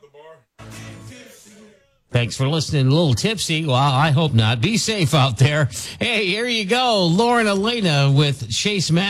Thanks for listening. A little tipsy. Well, I hope not. Be safe out there. Hey, here you go. Lauren Elena with Chase Mack.